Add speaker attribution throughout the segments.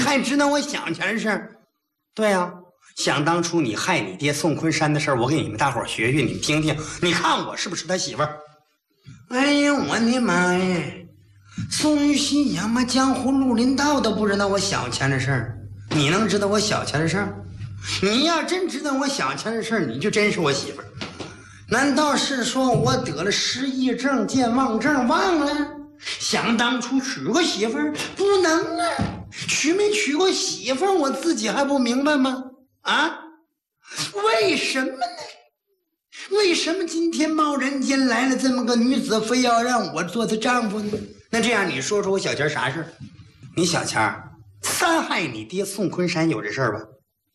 Speaker 1: 还知道我小钱的事儿？对呀、想当初你害你爹宋昆山的事儿，我给你们大伙儿学学，你们听听，你看我是不是他媳妇儿？哎呀，我的妈呀！宋玉溪呀嘛，江湖绿林道都不知道我小钱的事儿，你能知道我小钱的事儿？你要真知道我小钱的事儿，你就真是我媳妇儿。难道是说我得了失忆症、健忘症忘了？想当初娶过媳妇儿，不能啊！娶没娶过媳妇儿，我自己还不明白吗？啊？为什么呢？为什么今天贸然间来了这么个女子，非要让我做她丈夫呢？那这样，你说说我小钱啥事儿？你小钱3害你爹宋昆山有这事儿吧？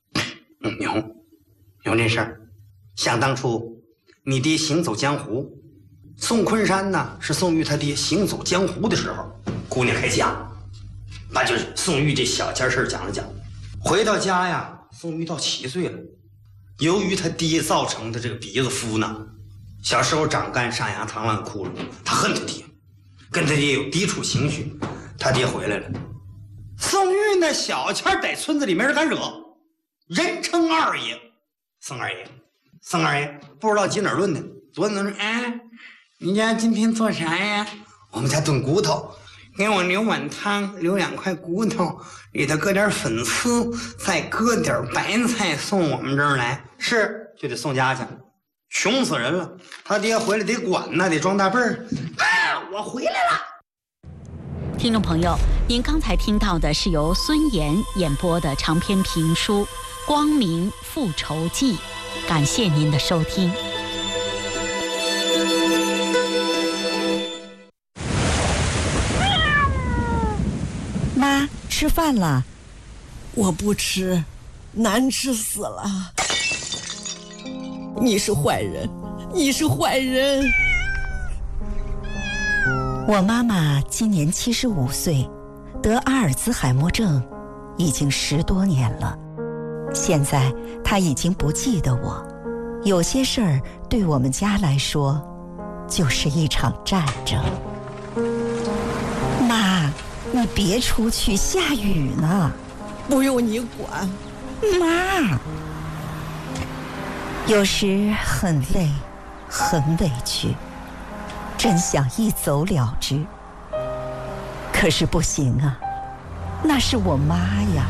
Speaker 1: 有这事儿。想当初，你爹行走江湖，宋昆山呢是宋玉他爹行走江湖的时候，姑娘还家，把就是宋玉这小钱事儿讲了讲。回到家呀，宋玉到7岁了。由于他爹造成的这个鼻子夫呢，小时候长肝上牙膛烂窟窿，他恨他爹，跟他爹有抵触情绪。他爹回来了，宋玉那小钱在村子里没人敢惹，人称二爷，宋二爷。宋二爷不知道几哪儿论的，昨天说，哎，你家今天做啥呀？我们家炖骨头，给我留碗汤，留2块骨头，里头搁点粉丝，再搁点白菜，送我们这儿来。是，就得送家去，穷死人了。他爹回来得管呢，得装大辈儿。哎，我回来了。
Speaker 2: 听众朋友，您刚才听到的是由孙岩演播的长篇评书《光明复仇记》，感谢您的收听。
Speaker 3: 妈，吃饭了。
Speaker 4: 我不吃，难吃死了。你是坏人，你是坏人。
Speaker 3: 我妈妈今年75岁，得阿尔兹海默症已经10多年了。现在她已经不记得我，有些事儿对我们家来说就是一场战争。妈，你别出去，下雨呢。
Speaker 4: 不用你管。
Speaker 3: 妈，有时很累，很委屈，真想一走了之。可是不行啊，那是我妈呀。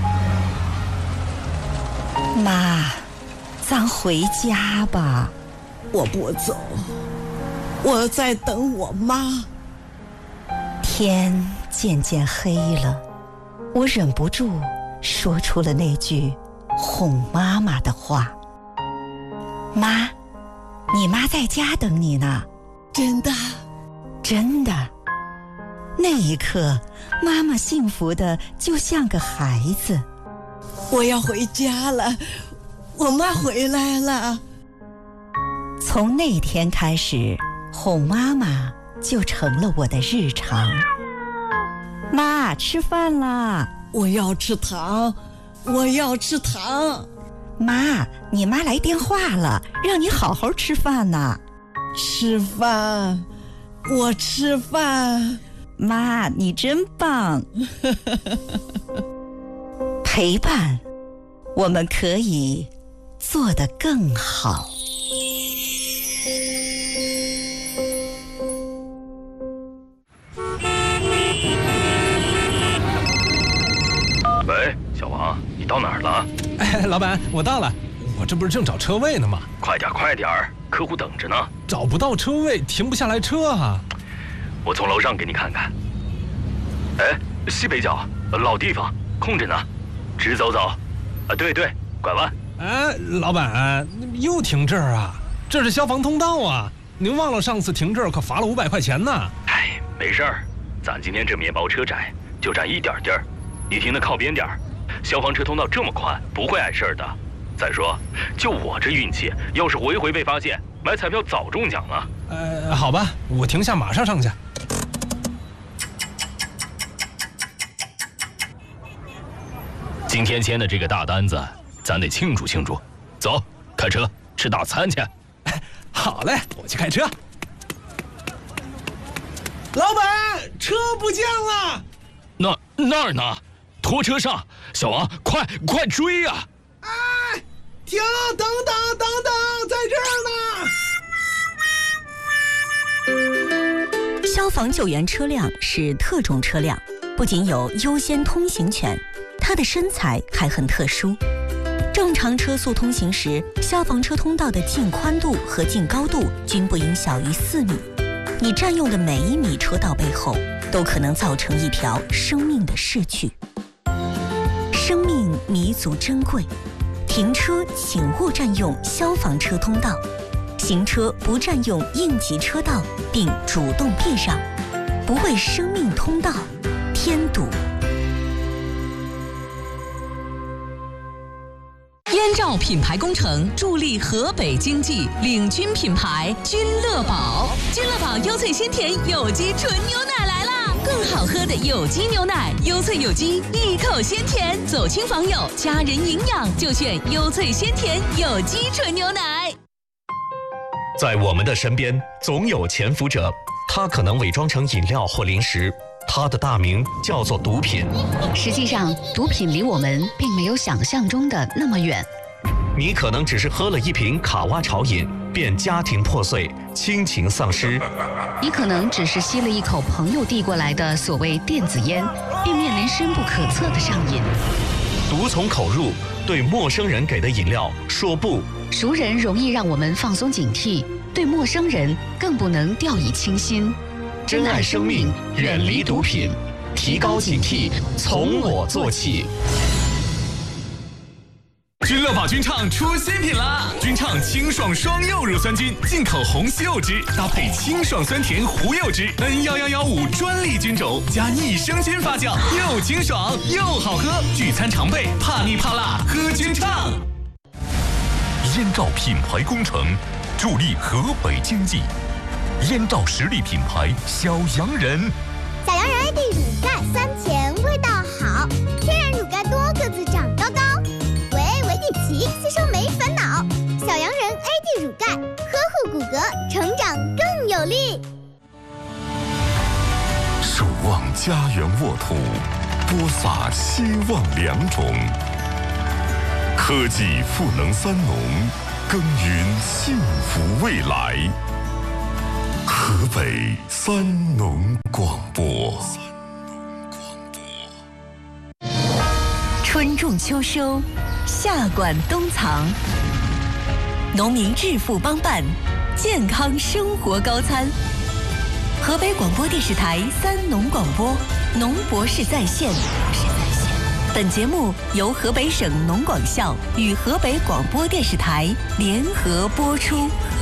Speaker 3: 妈，咱回家吧。
Speaker 4: 我不走，我在等我妈。
Speaker 3: 天渐渐黑了，我忍不住说出了那句哄妈妈的话。妈，你妈在家等你呢。
Speaker 4: 真的？
Speaker 3: 真的。那一刻，妈妈幸福的就像个孩子。
Speaker 4: 我要回家了，我妈回来了。
Speaker 3: 从那天开始，哄妈妈就成了我的日常。妈，吃饭啦！
Speaker 4: 我要吃糖，我要吃糖。
Speaker 3: 妈，你妈来电话了，让你好好吃饭呢。
Speaker 4: 吃饭，我吃饭。
Speaker 3: 妈，你真棒。陪伴，我们可以做得更好。
Speaker 5: 喂，小王，你到哪儿了？
Speaker 6: 哎，老板，我到了，我这不是正找车位呢吗？
Speaker 5: 快点，快点，客户等着呢。
Speaker 6: 找不到车位，停不下来车啊。
Speaker 5: 我从楼上给你看看。哎，西北角，老地方，空着呢，直走走。啊，对对，拐弯。
Speaker 6: 哎，老板，又停这儿啊？这是消防通道啊！您忘了上次停这儿可罚了500块钱呢。
Speaker 5: 哎，没事儿，咱今天这面包车窄，就占一点地儿，你停的靠边点儿。消防车通道这么宽，不会碍事儿的。再说，就我这运气，要是回回被发现，买彩票早中奖了。
Speaker 6: 好吧，我停下马上上去。
Speaker 5: 今天签的这个大单子，咱得庆祝庆祝。走，开车吃大餐去。
Speaker 6: 好嘞，我去开车。老板，车不见了。
Speaker 5: 那儿呢？ 拖车上，小王，快追呀！
Speaker 6: 哎，停！等等，在这儿
Speaker 3: 呢。消防救援车辆是特种车辆，不仅有优先通行权，它的身材还很特殊。正常车速通行时，消防车通道的净宽度和净高度均不应小于4米。你占用的每1米车道背后，都可能造成一条生命的逝去。生命弥足珍贵，停车请勿占用消防车通道，行车不占用应急车道，并主动避让，不为生命通道添堵。
Speaker 7: 燕赵品牌工程助力河北经济，领军品牌君乐宝。君乐宝优萃鲜甜有机纯牛奶来啦！更好喝的有机牛奶，优萃有机，一口鲜甜。走亲访友，家人营养就选优萃鲜甜有机纯牛奶。
Speaker 8: 在我们的身边，总有潜伏者，他可能伪装成饮料或零食，他的大名叫做毒品。
Speaker 2: 实际上，毒品离我们并没有想象中的那么远。
Speaker 8: 你可能只是喝了一瓶卡哇潮饮，便家庭破碎，亲情丧失；
Speaker 2: 你可能只是吸了一口朋友递过来的所谓电子烟，并面临深不可测的上瘾。
Speaker 8: 毒从口入，对陌生人给的饮料说不。
Speaker 2: 熟人容易让我们放松警惕，对陌生人更不能掉以轻心。
Speaker 8: 珍爱生命，远离毒品，提高警惕，从我做起。
Speaker 5: 君乐宝君畅出新品啦！君畅清爽双柚乳酸菌，进口红西柚汁，搭配清爽酸甜胡柚汁 ，N11115专利菌种，加逆生菌发酵，又清爽又好喝。聚餐常备，怕腻怕辣，喝君畅。
Speaker 9: 燕赵品牌工程助力河北经济，燕赵实力品牌小洋人。
Speaker 10: 小洋人 AD 乳钙酸甜，味道好，天然乳钙多个子长高高。吸收没烦恼，小洋人 AD 乳钙呵护骨骼，成长更有力。
Speaker 9: 守望家园沃土，播撒希望良种。科技赋能三农，耕耘幸福未来。河北三农广播。
Speaker 3: 春种秋收，夏管冬藏，农民致富帮办，健康生活高餐。河北广播电视台三农广播，农博士在线。本节目由河北省农广校与河北广播电视台联合播出。